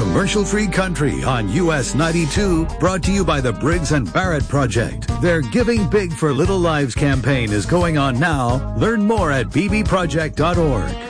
Commercial-free country on US 92, brought to you by the Briggs & Barrett Project. Their Giving Big for Little Lives campaign is going on now. Learn more at bbproject.org.